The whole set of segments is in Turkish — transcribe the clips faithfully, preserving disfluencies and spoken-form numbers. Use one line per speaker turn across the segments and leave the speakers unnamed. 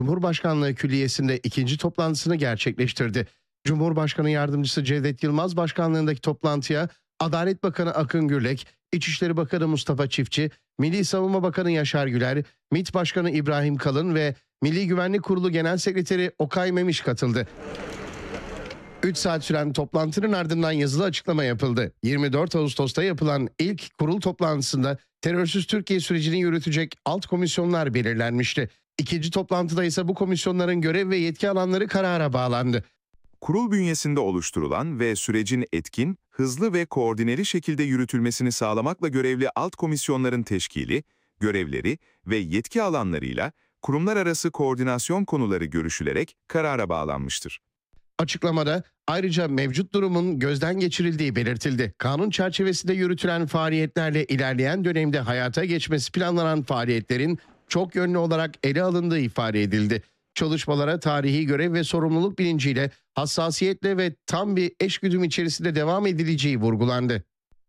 Cumhurbaşkanlığı Külliyesi'nde ikinci toplantısını gerçekleştirdi. Cumhurbaşkanı Yardımcısı Cevdet Yılmaz başkanlığındaki toplantıya Adalet Bakanı Akın Gürlek, İçişleri Bakanı Mustafa Çiftçi, Milli Savunma Bakanı Yaşar Güler, MİT Başkanı İbrahim Kalın ve Milli Güvenlik Kurulu Genel Sekreteri Okay Memiş katıldı. üç saat süren toplantının ardından yazılı açıklama yapıldı. yirmi dört Ağustos'ta yapılan ilk kurul toplantısında terörsüz Türkiye sürecini yürütecek alt komisyonlar belirlenmişti. İkinci toplantıda ise bu komisyonların görev ve yetki alanları karara bağlandı.
Kurul bünyesinde oluşturulan ve sürecin etkin, hızlı ve koordineli şekilde yürütülmesini sağlamakla görevli alt komisyonların teşkili, görevleri ve yetki alanlarıyla kurumlar arası koordinasyon konuları görüşülerek karara bağlanmıştır.
Açıklamada ayrıca mevcut durumun gözden geçirildiği belirtildi. Kanun çerçevesinde yürütülen faaliyetlerle ilerleyen dönemde hayata geçmesi planlanan faaliyetlerin çok yönlü olarak ele alındığı ifade edildi. Çalışmalara tarihi görev ve sorumluluk bilinciyle, hassasiyetle ve tam bir eşgüdüm içerisinde devam edileceği vurgulandı.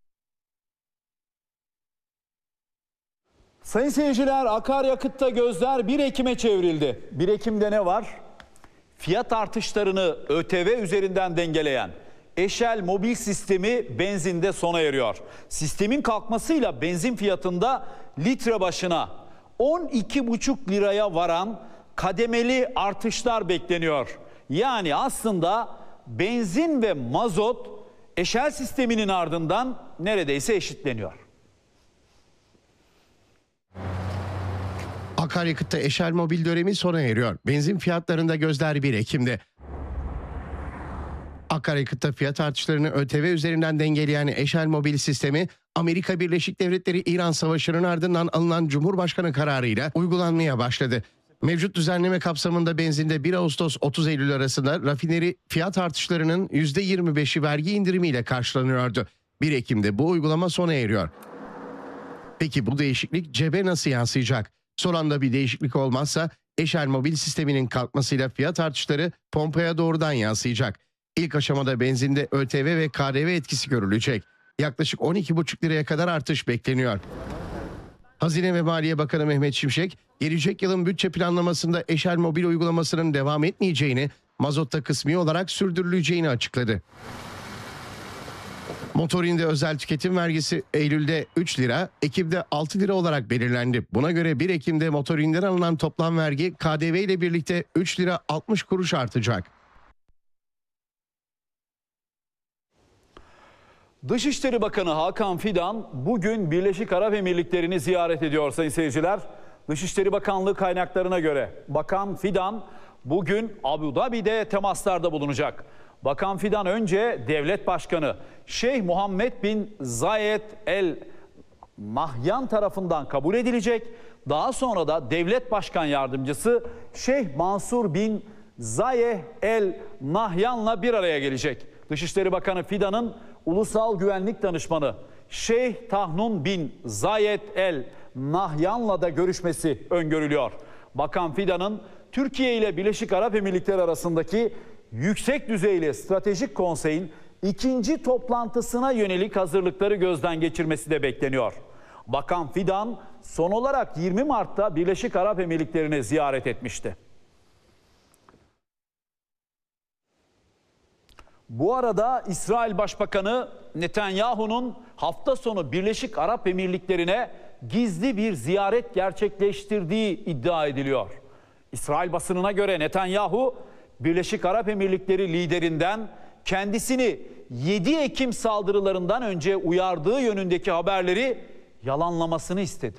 Sayın seyirciler, akaryakıtta gözler bir Ekim'e çevrildi. bir Ekim'de ne var? Fiyat artışlarını ÖTV üzerinden dengeleyen Eşel mobil sistemi benzinde sona eriyor. Sistemin kalkmasıyla benzin fiyatında litre başına on iki buçuk liraya varan kademeli artışlar bekleniyor. Yani aslında benzin ve mazot Eşel sisteminin ardından neredeyse eşitleniyor.
Akaryakıtta Eşel mobil dönemi sona eriyor. Benzin fiyatlarında gözler bir Ekim'de. Akaryakıtta fiyat artışlarını ÖTV üzerinden dengeleyen Eşel mobil sistemi, Amerika Birleşik Devletleri-İran Savaşı'nın ardından alınan Cumhurbaşkanı kararıyla uygulanmaya başladı. Mevcut düzenleme kapsamında benzinde bir Ağustos otuz Eylül arasında rafineri fiyat artışlarının yüzde yirmi beşi vergi indirimiyle karşılanıyordu. bir Ekim'de bu uygulama sona eriyor. Peki bu değişiklik cebe nasıl yansıyacak? Son anda bir değişiklik olmazsa Eşel mobil sisteminin kalkmasıyla fiyat artışları pompaya doğrudan yansıyacak. İlk aşamada benzinde ÖTV ve K D V etkisi görülecek. Yaklaşık on iki buçuk liraya kadar artış bekleniyor. Hazine ve Maliye Bakanı Mehmet Şimşek, gelecek yılın bütçe planlamasında Eşel mobil uygulamasının devam etmeyeceğini, mazotta kısmi olarak sürdürüleceğini açıkladı. Motorinde özel tüketim vergisi Eylül'de üç lira, Ekim'de altı lira olarak belirlendi. Buna göre bir Ekim'de motorinden alınan toplam vergi K D V ile birlikte üç lira altmış kuruş artacak.
Dışişleri Bakanı Hakan Fidan bugün Birleşik Arap Emirlikleri'ni ziyaret ediyor sayın seyirciler. Dışişleri Bakanlığı kaynaklarına göre Bakan Fidan bugün Abu Dhabi'de temaslarda bulunacak. Bakan Fidan önce Devlet Başkanı Şeyh Muhammed bin Zayed El Nahyan tarafından kabul edilecek. Daha sonra da Devlet Başkan Yardımcısı Şeyh Mansur bin Zayed El Nahyan'la bir araya gelecek. Dışişleri Bakanı Fidan'ın Ulusal Güvenlik Danışmanı Şeyh Tahnun bin Zayed El Nahyan'la da görüşmesi öngörülüyor. Bakan Fidan'ın Türkiye ile Birleşik Arap Emirlikleri arasındaki yüksek düzeyli stratejik konseyin ikinci toplantısına yönelik hazırlıkları gözden geçirmesi de bekleniyor. Bakan Fidan son olarak yirmi Mart'ta Birleşik Arap Emirlikleri'ni ziyaret etmişti. Bu arada İsrail Başbakanı Netanyahu'nun hafta sonu Birleşik Arap Emirlikleri'ne gizli bir ziyaret gerçekleştirdiği iddia ediliyor. İsrail basınına göre Netanyahu, Birleşik Arap Emirlikleri liderinden kendisini yedi Ekim saldırılarından önce uyardığı yönündeki haberleri yalanlamasını istedi.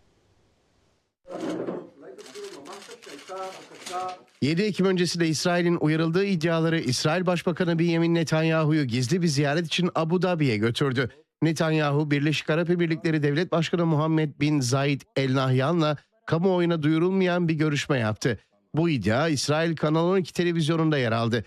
yedi Ekim öncesinde İsrail'in uyarıldığı iddiaları İsrail Başbakanı Benjamin Netanyahu'yu gizli bir ziyaret için Abu Dhabi'ye götürdü. Netanyahu, Birleşik Arap Emirlikleri Devlet Başkanı Muhammed bin Zayed El Nahyan'la kamuoyuna duyurulmayan bir görüşme yaptı. Bu iddia İsrail Kanal on iki televizyonunda yer aldı.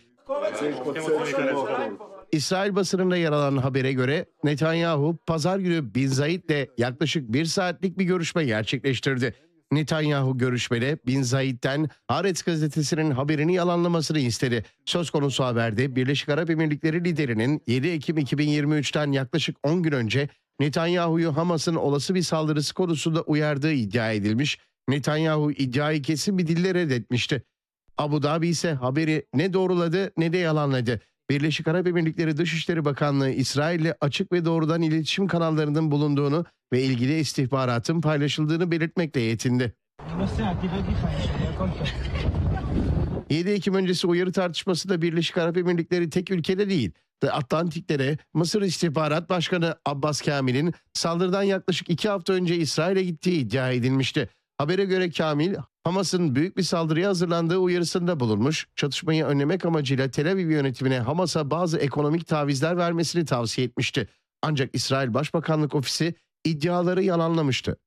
İsrail basınında yer alan habere göre Netanyahu pazar günü Bin Zayed'le yaklaşık bir saatlik bir görüşme gerçekleştirdi. Netanyahu görüşmede Bin Zayed'den Haaretz gazetesinin haberini yalanlamasını istedi. Söz konusu haberde Birleşik Arap Emirlikleri liderinin yedi Ekim iki bin yirmi üç'ten yaklaşık on gün önce Netanyahu'yu Hamas'ın olası bir saldırısı konusunda uyardığı iddia edilmiş. Netanyahu iddiayı kesin bir dille reddetmişti. Abu Dhabi ise haberi ne doğruladı ne de yalanladı. Birleşik Arap Emirlikleri Dışişleri Bakanlığı İsrail'le açık ve doğrudan iletişim kanallarının bulunduğunu ve ilgili istihbaratın paylaşıldığını belirtmekle yetindi. yedi Ekim öncesi uyarı tartışması da Birleşik Arap Emirlikleri tek ülkede değil. The Atlantik'te Mısır İstihbarat Başkanı Abbas Kamil'in saldırıdan yaklaşık iki hafta önce İsrail'e gittiği iddia edilmişti. Habere göre Kamil, Hamas'ın büyük bir saldırıya hazırlandığı uyarısında bulunmuş, çatışmayı önlemek amacıyla Tel Aviv yönetimine Hamas'a bazı ekonomik tavizler vermesini tavsiye etmişti. Ancak İsrail Başbakanlık Ofisi iddiaları yalanlamıştı.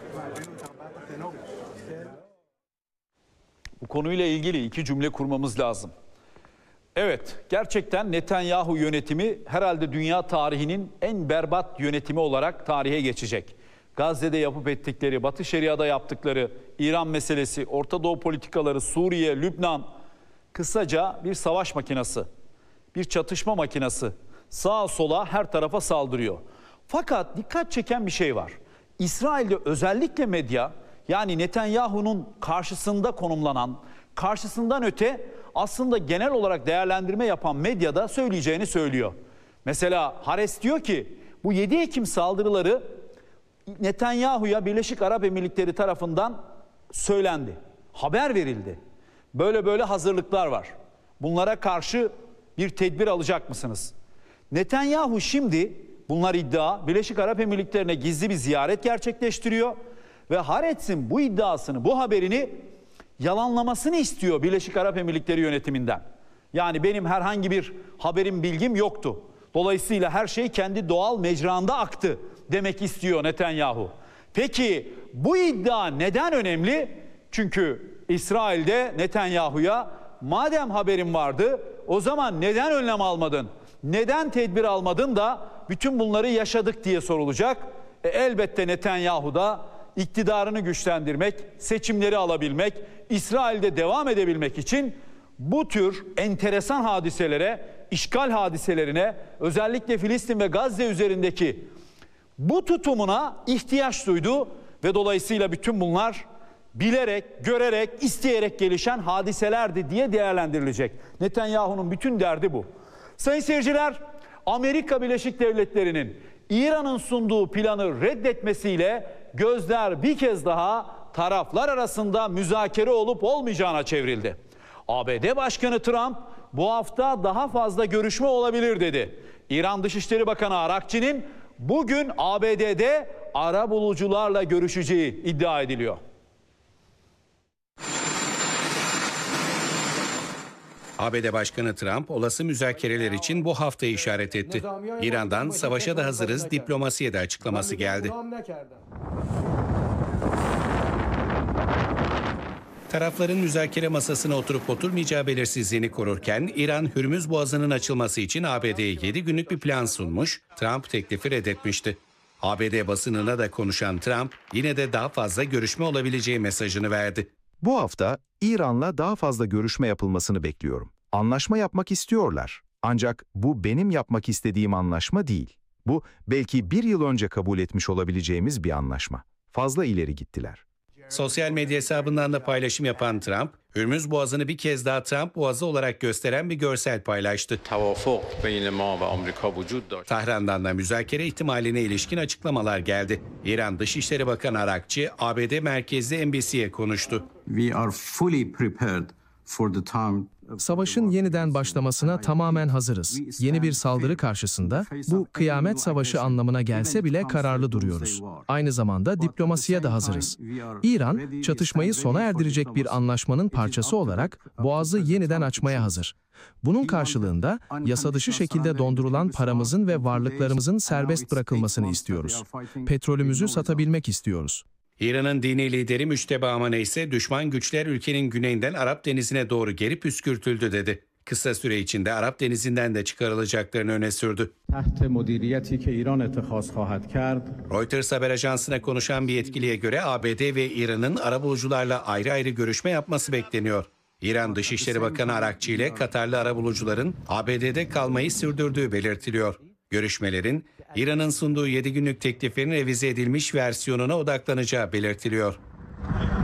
Bu konuyla ilgili iki cümle kurmamız lazım. Evet, gerçekten Netanyahu yönetimi herhalde dünya tarihinin en berbat yönetimi olarak tarihe geçecek. Gazze'de yapıp ettikleri, Batı Şeria'da yaptıkları, İran meselesi, Orta Doğu politikaları, Suriye, Lübnan, kısaca bir savaş makinası, bir çatışma makinası. Sağa sola her tarafa saldırıyor. Fakat dikkat çeken bir şey var. İsrail'de özellikle medya, yani Netanyahu'nun karşısında konumlanan, karşısından öte aslında genel olarak değerlendirme yapan medyada söyleyeceğini söylüyor. Mesela Haaretz diyor ki bu yedi Ekim saldırıları Netanyahu'ya Birleşik Arap Emirlikleri tarafından söylendi. Haber verildi. Böyle böyle hazırlıklar var. Bunlara karşı bir tedbir alacak mısınız? Netanyahu şimdi, bunlar iddia, Birleşik Arap Emirlikleri'ne gizli bir ziyaret gerçekleştiriyor ve Haaretz'in bu iddiasını, bu haberini yalanlamasını istiyor Birleşik Arap Emirlikleri yönetiminden. Yani benim herhangi bir haberim, bilgim yoktu. Dolayısıyla her şey kendi doğal mecranda aktı demek istiyor Netanyahu. Peki bu iddia neden önemli? Çünkü İsrail'de Netanyahu'ya madem haberin vardı o zaman neden önlem almadın? Neden tedbir almadın da bütün bunları yaşadık diye sorulacak. E, elbette Netanyahu da iktidarını güçlendirmek, seçimleri alabilmek, İsrail'de devam edebilmek için bu tür enteresan hadiselere, işgal hadiselerine, özellikle Filistin ve Gazze üzerindeki bu tutumuna ihtiyaç duydu ve dolayısıyla bütün bunlar bilerek, görerek, isteyerek gelişen hadiselerdi diye değerlendirilecek. Netanyahu'nun bütün derdi bu. Sayın seyirciler, Amerika Birleşik Devletleri'nin İran'ın sunduğu planı reddetmesiyle gözler bir kez daha taraflar arasında müzakere olup olmayacağına çevrildi. A B D Başkanı Trump bu hafta daha fazla görüşme olabilir dedi. İran Dışişleri Bakanı Arakçi'nin bugün A B D'de arabulucularla görüşeceği iddia ediliyor.
A B D Başkanı Trump olası müzakereler için bu haftayı işaret etti. İran'dan savaşa da hazırız, diplomasiye de açıklaması geldi. Tarafların müzakere masasına oturup oturmayacağı belirsizliğini korurken İran, Hürmüz Boğazı'nın açılması için A B D'ye yedi günlük bir plan sunmuş, Trump teklifi reddetmişti. A B D basınına da konuşan Trump, yine de daha fazla görüşme olabileceği mesajını verdi.
Bu hafta İran'la daha fazla görüşme yapılmasını bekliyorum. Anlaşma yapmak istiyorlar. Ancak bu benim yapmak istediğim anlaşma değil. Bu belki bir yıl önce kabul etmiş olabileceğimiz bir anlaşma. Fazla ileri gittiler.
Sosyal medya hesabından da paylaşım yapan Trump, Hürmüz Boğazı'nı bir kez daha Trump Boğazı olarak gösteren bir görsel paylaştı. Tahran'dan da müzakere ihtimaline ilişkin açıklamalar geldi. İran Dışişleri Bakanı Arakçi, A B D merkezli N B C'ye konuştu.
We are fully prepared for the time.
Savaşın yeniden başlamasına tamamen hazırız. Yeni bir saldırı karşısında bu kıyamet savaşı anlamına gelse bile kararlı duruyoruz. Aynı zamanda diplomasiye de hazırız. İran, çatışmayı sona erdirecek bir anlaşmanın parçası olarak Boğaz'ı yeniden açmaya hazır. Bunun karşılığında yasa dışı şekilde dondurulan paramızın ve varlıklarımızın serbest bırakılmasını istiyoruz. Petrolümüzü satabilmek istiyoruz.
İran'ın dini lideri Müçteba Amane ise düşman güçler ülkenin güneyinden Arap Denizi'ne doğru geri püskürtüldü dedi. Kısa süre içinde Arap Denizi'nden de çıkarılacaklarını öne sürdü. Reuters haber ajansına konuşan bir yetkiliye göre A B D ve İran'ın arabulucularla ayrı ayrı görüşme yapması bekleniyor. İran Dışişleri Bakanı Arakçi ile Katarlı arabulucuların A B D'de kalmayı sürdürdüğü belirtiliyor. Görüşmelerin İran'ın sunduğu yedi günlük teklifin revize edilmiş versiyonuna odaklanacağı belirtiliyor.